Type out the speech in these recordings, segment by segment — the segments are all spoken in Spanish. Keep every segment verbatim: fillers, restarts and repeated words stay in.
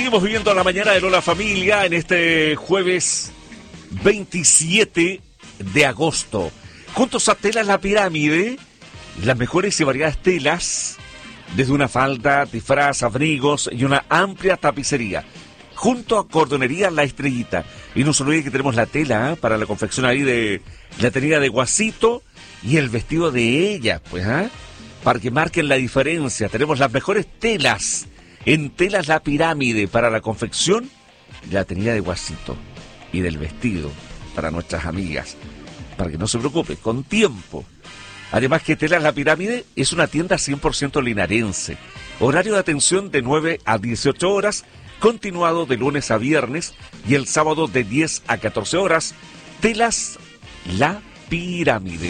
Seguimos viviendo la mañana de Lola Familia en este jueves veintisiete de agosto. Juntos a Telas La Pirámide, las mejores y variadas telas, desde una falda, disfraz, abrigos y una amplia tapicería. Junto a Cordonería La Estrellita. Y no se olvide que tenemos la tela ¿eh? para la confección ahí de la tenida de Guasito y el vestido de ella, pues, ¿eh? para que marquen la diferencia. Tenemos las mejores telas en Telas La Pirámide para la confección y la tenida de Guasito y del vestido para nuestras amigas. Para que no se preocupe, con tiempo. Además que Telas La Pirámide es una tienda cien por ciento linarense. Horario de atención de nueve a dieciocho horas, continuado de lunes a viernes y el sábado de diez a catorce horas. Telas La Pirámide.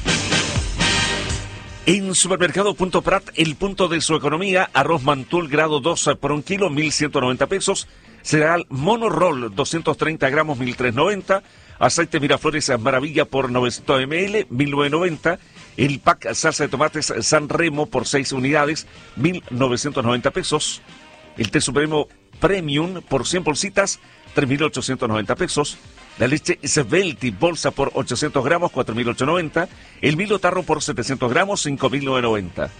En Supermercado Punto Prat, el punto de su economía, arroz Mantul grado dos por un kilo, mil ciento noventa pesos. Cereal Mono Roll, doscientos treinta gramos, mil trescientos noventa. Aceite Miraflores Maravilla por novecientos mililitros, mil novecientos noventa. El pack salsa de tomates San Remo por seis unidades, mil novecientos noventa pesos. El té supremo Premium por cien bolsitas, tres mil ochocientos noventa pesos. La leche Svelti bolsa por ochocientos gramos, cuatro mil ochocientos noventa. El Milo Tarro por setecientos gramos, cinco mil novecientos noventa.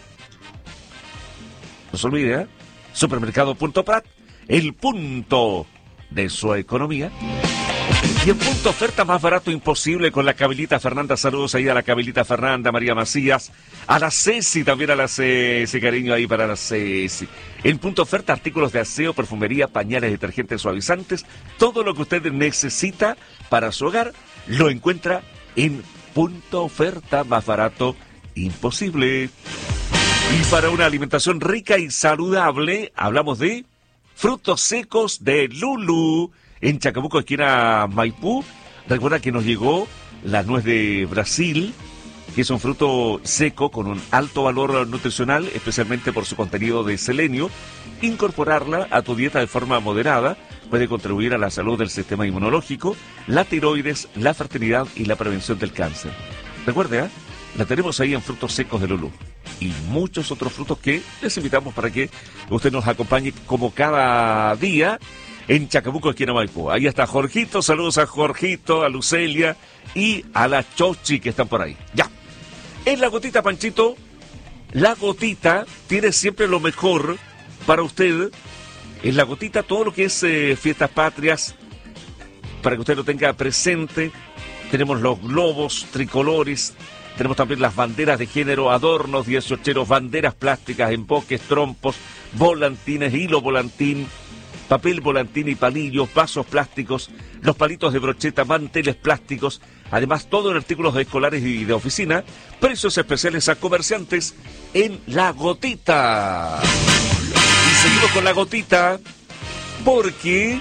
No se olvide, ¿eh? Supermercado Punto Prat, el punto de su economía. Y en punto oferta más barato imposible con la Cabelita Fernanda. Saludos ahí a la Cabelita Fernanda, María Macías, a la Ceci, también a la Ceci, cariño ahí para la Ceci. En punto oferta, artículos de aseo, perfumería, pañales, detergentes, suavizantes, todo lo que usted necesita para su hogar, lo encuentra en punto oferta más barato imposible. Y para una alimentación rica y saludable, hablamos de frutos secos de Lulu. En Chacabuco, esquina Maipú, recuerda que nos llegó la nuez de Brasil, que es un fruto seco con un alto valor nutricional, especialmente por su contenido de selenio. Incorporarla a tu dieta de forma moderada puede contribuir a la salud del sistema inmunológico, la tiroides, la fertilidad y la prevención del cáncer. Recuerde, ¿eh? la tenemos ahí en frutos secos de Lulú. Y muchos otros frutos que les invitamos para que usted nos acompañe como cada día en Chacabuco, esquina Maipú. Ahí está Jorgito, saludos a Jorgito, a Lucelia y a la Chochi que están por ahí. Ya. En La Gotita, Panchito, La Gotita tiene siempre lo mejor para usted. En La Gotita todo lo que es eh, fiestas patrias, para que usted lo tenga presente. Tenemos los globos tricolores, tenemos también las banderas de género, adornos dieciocheros, banderas plásticas, emboques, trompos, volantines, hilo volantín, papel volantín y palillos, vasos plásticos, los palitos de brocheta, manteles plásticos, además todo en artículos de escolares y de oficina, precios especiales a comerciantes en La Gotita. Y seguimos con La Gotita porque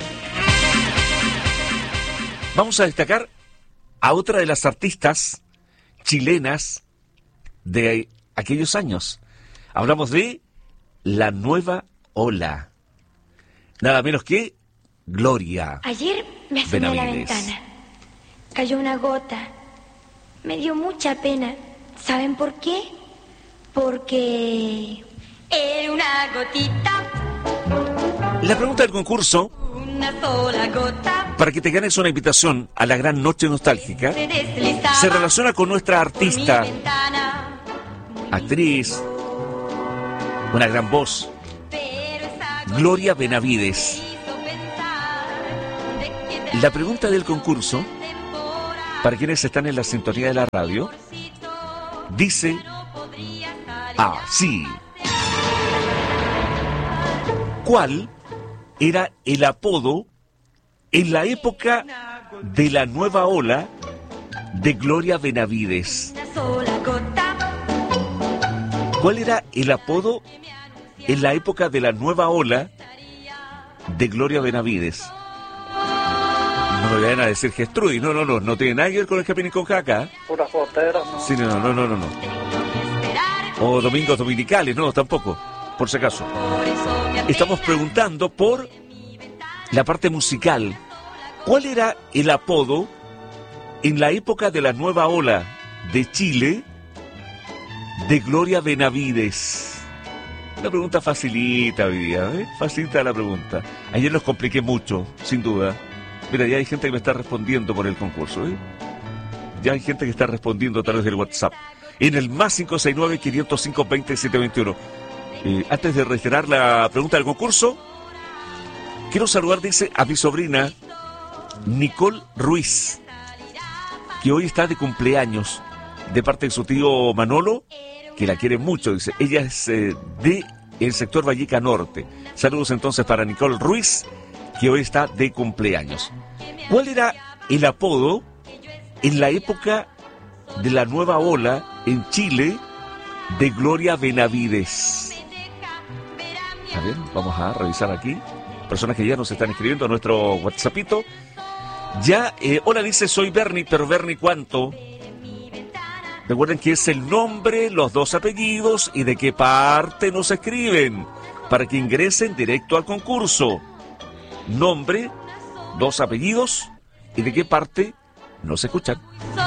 vamos a destacar a otra de las artistas chilenas de aquellos años. Hablamos de la nueva ola. Nada menos que Gloria. Ayer me asomé a la ventana. Cayó una gota. Me dio mucha pena. ¿Saben por qué? Porque era una gotita. La pregunta del concurso, Una sola gota. para que te ganes una invitación a la gran noche nostálgica, Se deslizaba se relaciona con nuestra artista, por mi ventana. actriz, una gran voz, Pero esa gotita Gloria Benavides. me hizo pensar de que La pregunta del concurso, temporada para quienes están en la sintonía de la radio, dice así: ¿cuál era el apodo en la época de la nueva ola de Gloria Benavides? una sola gota. ¿Cuál era el apodo en la época de la nueva ola de Gloria Benavides? No me vayan a decir Gestrudis, no, no, no, no tiene nada que ver con el Capín y con Jaca. Puras fronteras, ¿no? Sí, no, no, no, no, no. O domingos dominicales, no, tampoco, por si acaso. Estamos preguntando por la parte musical. ¿Cuál era el apodo en la época de la nueva ola de Chile de Gloria Benavides? Una pregunta facilita hoy día, ¿eh? Facilita la pregunta. Ayer los compliqué mucho, sin duda. Mira, ya hay gente que me está respondiendo por el concurso, ¿eh? Ya hay gente que está respondiendo a través del WhatsApp. En el más cinco seis nueve, quinientos cinco, veintisiete veintiuno. Eh, antes de reiterar la pregunta del concurso, quiero saludar, dice, a mi sobrina Nicole Ruiz, que hoy está de cumpleaños, de parte de su tío Manolo, que la quiere mucho, dice. Ella es eh, de el sector Valleca Norte. Saludos entonces para Nicole Ruiz, que hoy está de cumpleaños. ¿Cuál era el apodo en la época de la nueva ola en Chile de Gloria Benavides? A ver, vamos a revisar aquí. Personas que ya nos están escribiendo a nuestro WhatsAppito. Ya, eh, hola, dice, soy Bernie, pero Bernie, ¿cuánto? Recuerden que es el nombre, los dos apellidos y de qué parte nos escriben, para que ingresen directo al concurso. Nombre, dos apellidos y de qué parte nos escuchan.